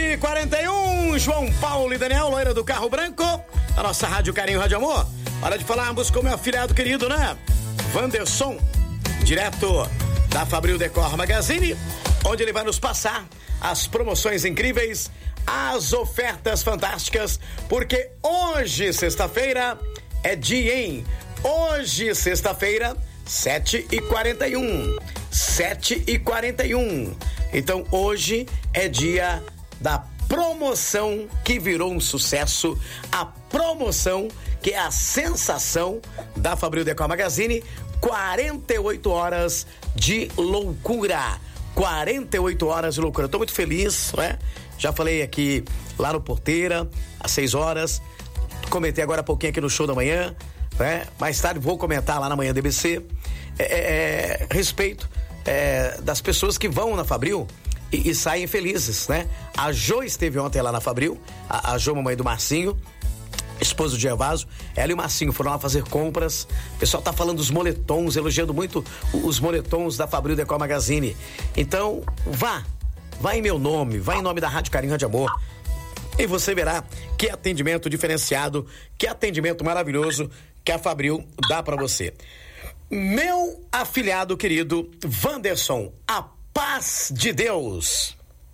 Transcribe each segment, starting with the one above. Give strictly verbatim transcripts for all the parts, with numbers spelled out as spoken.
e quarenta e um, João Paulo e Daniel, loira do carro branco, a nossa Rádio Carinho, Rádio Amor. Hora de falarmos com meu afilhado querido, né? Wanderson, direto da Fabril Decor Magazine, onde ele vai nos passar as promoções incríveis, as ofertas fantásticas, porque hoje, sexta-feira, é dia, hein? Hoje, sexta-feira, sete e quarenta e um. sete e quarenta e um. Então, hoje é dia da promoção que virou um sucesso, a promoção que é a sensação da Fabril Decor Magazine, quarenta e oito horas de loucura. quarenta e oito horas de loucura. Tô muito feliz, né? Já falei aqui lá no Porteira, às seis horas. Comentei agora há pouquinho aqui no Show da Manhã, né? Mais tarde vou comentar lá na Manhã D B C. É, é, respeito é, das pessoas que vão na Fabril e, e saem felizes, né? A Jo esteve ontem lá na Fabril, a, a Jo, mamãe do Marcinho, esposa do Gervaso, ela e o Marcinho foram lá fazer compras. O pessoal tá falando dos moletons, elogiando muito os moletons da Fabril Decor Magazine. Então, vá, vá em meu nome, vá em nome da Rádio Carinho, Rádio Amor, e você verá que atendimento diferenciado, que atendimento maravilhoso que a Fabril dá pra você. Meu afilhado querido Wanderson, a paz de Deus.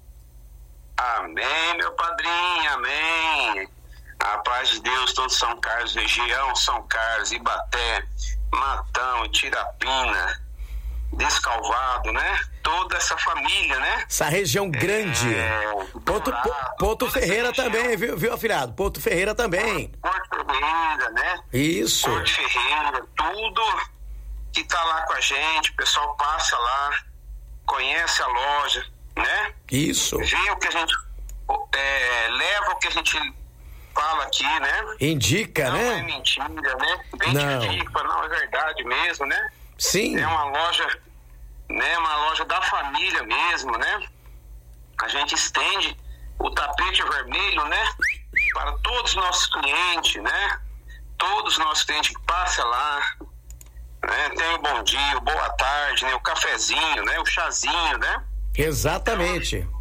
Amém, meu padrinho, amém. A paz de Deus, todo São Carlos, região, São Carlos, Ibaté, Matão, Tirapina, Descalvado, né? Toda essa família, né? Essa região grande. É, Porto, Dourado, Porto Ferreira também, viu, viu, afilhado? Porto Ferreira também. Porto Ferreira, né? Isso. Porto Ferreira, tudo que tá lá com a gente, o pessoal passa lá, conhece a loja, né? Isso. Vê o que a gente é, leva o que a gente fala aqui, né? Indica, não né? Não é mentira, né? Bem não. Indica, não, é verdade mesmo, né? Sim. É uma loja, né? Uma loja da família mesmo, né? A gente estende o tapete vermelho, né? Para todos os nossos clientes, né? Todos os nossos clientes que passam lá, né? Tem o bom dia, o boa tarde, né? O cafezinho, né? O chazinho, né? Exatamente. Então,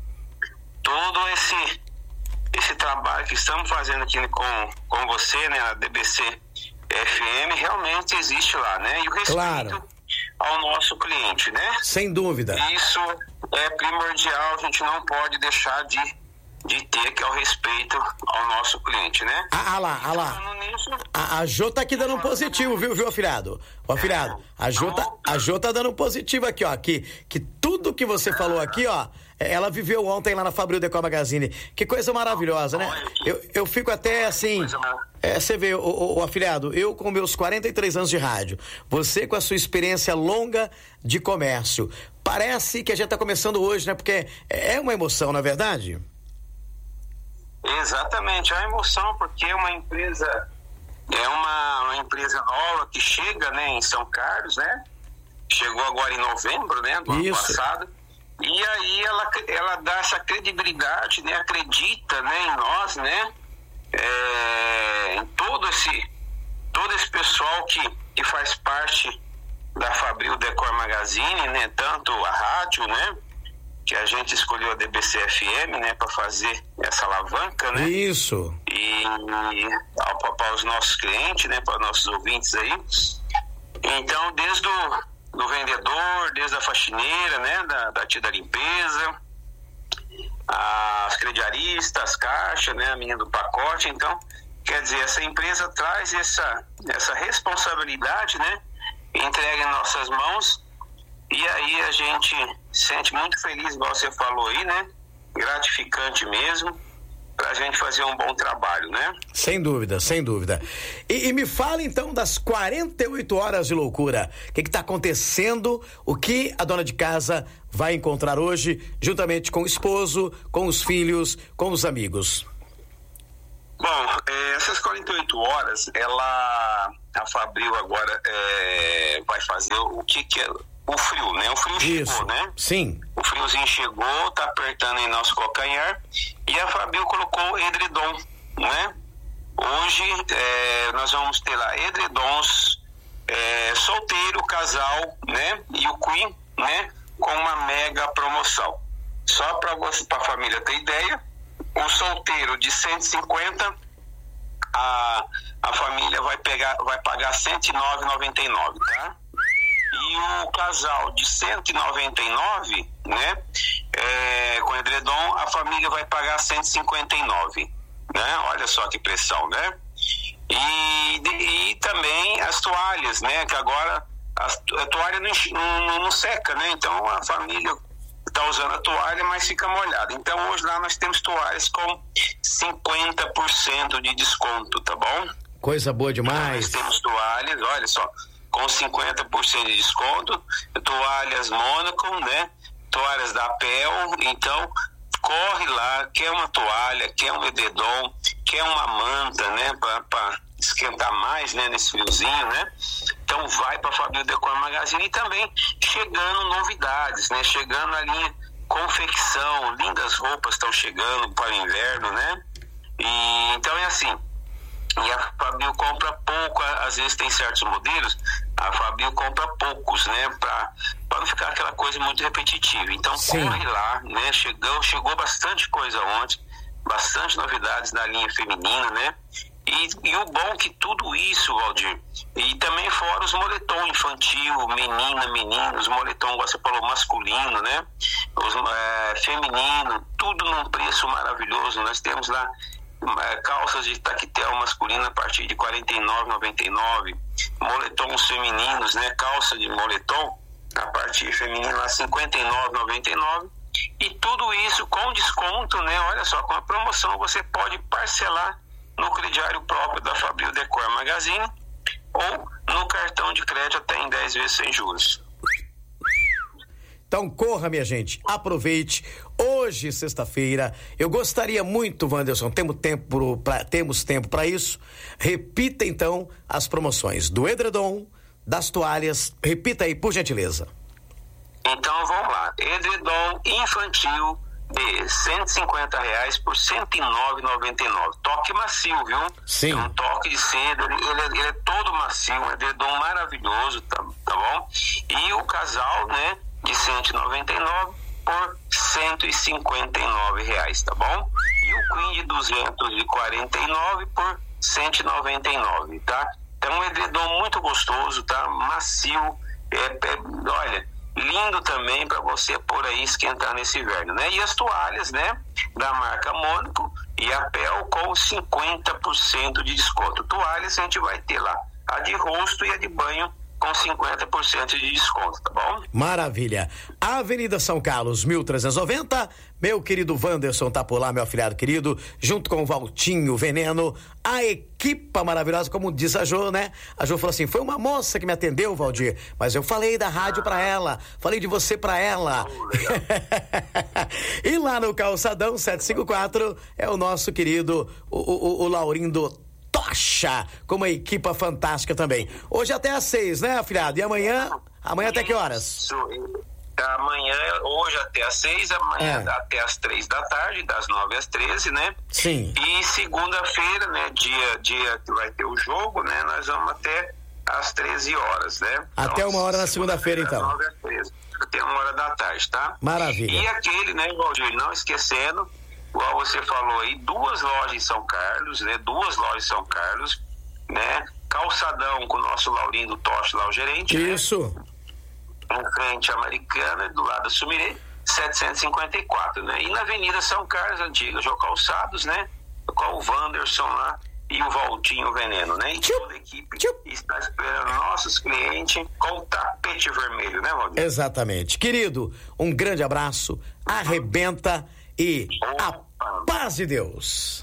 todo esse esse trabalho que estamos fazendo aqui com, com você, né? A D B C F M, realmente existe lá, né? E o respeito claro. ao nosso cliente, né? Sem dúvida. Isso é primordial, a gente não pode deixar de, de ter, que é o respeito ao nosso cliente, né? Ah, ah lá, ah lá. A, a Jô tá aqui dando um positivo, viu, viu, afilhado? Ô, afilhado, a Jô tá, a Jô tá dando um positivo aqui, ó, que, que tudo que você falou aqui, ó, ela viveu ontem lá na Fabril Decor Magazine. Que coisa maravilhosa, né? Eu, eu fico até assim... É, você vê, o, o, o afilhado, eu com meus quarenta e três anos de rádio, você com a sua experiência longa de comércio, parece que a gente tá começando hoje, né? Porque é uma emoção, não é verdade? Exatamente, é uma emoção, porque é uma empresa, é uma, uma empresa nova que chega, né, em São Carlos, né? Chegou agora em novembro, né, do ano passado. E aí ela, ela dá essa credibilidade, né? Acredita, né, em nós, né? É, em todo esse, todo esse pessoal que, que faz parte da Fabril Decor Magazine, né? Tanto a rádio, né? Que a gente escolheu a D B C F M, né? Para fazer essa alavanca, né? Isso. E, e para os nossos clientes, né? Para os nossos ouvintes aí. Então, desde o do vendedor, desde a faxineira, né, da, da tia da limpeza, as crediaristas, as caixas, né, a menina do pacote. Então, quer dizer, essa empresa traz essa, essa responsabilidade, né, entrega em nossas mãos, e aí a gente se sente muito feliz, igual você falou aí, né, gratificante mesmo, pra gente fazer um bom trabalho, né? Sem dúvida, sem dúvida. E, e me fala então das quarenta e oito horas de loucura. O que que tá acontecendo? O que a dona de casa vai encontrar hoje, juntamente com o esposo, com os filhos, com os amigos? Bom, é, essas quarenta e oito horas, ela, a Fabril agora é, vai fazer o que que é o frio, né? O frio Isso. chegou, né? Sim. O friozinho chegou, tá apertando em nosso calcanhar, e a Fabril colocou edredom, né? Hoje é, nós vamos ter lá edredons, é, solteiro, casal, né? E o Queen, né? Com uma mega promoção. Só para a família ter ideia, o solteiro de cento e cinquenta, a, a família vai, pegar, vai pagar cento e nove reais e noventa e nove centavos, tá? E o casal de cento e noventa e nove, né, é, com edredom, a família vai pagar cento e cinquenta e nove, né? Olha só que pressão, né? E, e também as toalhas, né? Que agora a, a toalha não, não, não seca, né? Então a família está usando a toalha, mas fica molhada. Então hoje lá nós temos toalhas com cinquenta por cento de desconto, tá bom? Coisa boa demais. Nós temos toalhas, olha só, com cinquenta por cento de desconto, toalhas Monaco, né? Toalhas da Pel. Então corre lá, quer uma toalha, quer um edredom, quer uma manta, né? Para esquentar mais, né? Nesse friozinho, né? Então vai para a Fabril Decor Magazine. E também chegando novidades, né? Chegando a linha confecção, lindas roupas estão chegando para o inverno, né? E então é assim, e a Fabril compra pouco, às vezes tem certos modelos, a Fabril compra poucos, né? Para não ficar aquela coisa muito repetitiva. Então Sim. corre lá, né? Chegou, chegou bastante coisa ontem, bastante novidades na linha feminina, né? E, e o bom é que tudo isso, Valdir, e também fora os moletom infantil, menina, meninos, moletom, você falou, masculino, né? Os, é, feminino, tudo num preço maravilhoso. Nós temos lá é, calças de tactel masculina a partir de quarenta e nove reais e noventa e nove centavos, moletons femininos, né? Calça de moletom a partir feminina a cinquenta e nove reais e noventa e nove centavos, e tudo isso com desconto, né? Olha só, com a promoção você pode parcelar no crediário próprio da Fabril Decor Magazine ou no cartão de crédito até em dez vezes sem juros. Então corra, minha gente, aproveite. Hoje, sexta-feira, eu gostaria muito, Wanderson, temos tempo pra, temos tempo para isso. Repita então as promoções do edredom, das toalhas. Repita aí, por gentileza. Então vamos lá. Edredom infantil de cento e cinquenta reais por cento e nove reais e noventa e nove centavos. Toque macio, viu? Sim. É um toque de seda, ele, ele, é, ele é todo macio, um edredom maravilhoso, tá, tá bom? E o casal, né, de cento e noventa e nove por cento e cinquenta e nove reais, tá bom? E o queen de duzentos e quarenta e nove por cento e noventa e nove, tá? Então um edredom muito gostoso, tá? Macio, é, é, olha, lindo também para você por aí esquentar nesse inverno, né? E as toalhas, né, da marca Monaco e a Pel com cinquenta por cento de desconto. Toalhas a gente vai ter lá a de rosto e a de banho com cinquenta por cento de desconto, tá bom? Maravilha. Avenida São Carlos, mil trezentos e noventa. Meu querido Wanderson tá por lá, meu afilhado querido, junto com o Valtinho Veneno, a equipa maravilhosa, como diz a Jo, né? A Jo falou assim, foi uma moça que me atendeu, Valdir, mas eu falei da rádio pra ela, falei de você pra ela. E lá no Calçadão setecentos e cinquenta e quatro é o nosso querido, o, o, o Laurindo Tocha, com uma equipa fantástica também. Hoje até às seis, né, afilhado? E amanhã, amanhã até que horas? Isso. Amanhã, hoje até às seis, amanhã é. até às três da tarde, das nove às treze, né? Sim. E segunda-feira, né, dia, dia que vai ter o jogo, né? Nós vamos até às treze horas, né? Até então, uma hora na segunda-feira, então. Das nove às treze, até uma hora da tarde, tá? Maravilha. E aquele, né, Valdir, não esquecendo, igual você falou aí, duas lojas em São Carlos, né? Duas lojas em São Carlos, né? Calçadão com o nosso Laurindo Tocha, lá o gerente. Isso. Né? Em frente à Americana, do lado da Sumirê, setecentos e cinquenta e quatro, né? E na Avenida São Carlos, antiga, Jô Calçados, né? Com o Wanderson lá e o Valtinho Veneno, né? E toda a equipe está esperando nossos clientes com o tapete vermelho, né, Valdir? Exatamente. Querido, um grande abraço, arrebenta e Opa. A paz de Deus.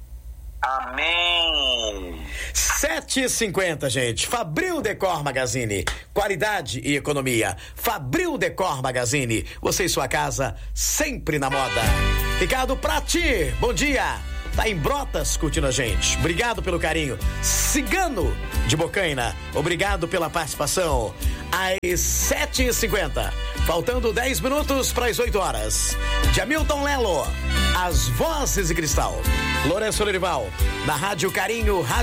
Amém. sete e cinquenta, gente. Fabril Decor Magazine. Qualidade e economia. Fabril Decor Magazine. Você e sua casa sempre na moda. Ricardo Prati, bom dia. Tá em Brotas curtindo a gente. Obrigado pelo carinho. Cigano de Bocaina, obrigado pela participação. Às sete e cinquenta, faltando dez minutos para as oito horas. Jamilton Lelo, as vozes de cristal. Lourenço Lorival, na Rádio Carinho, Rádio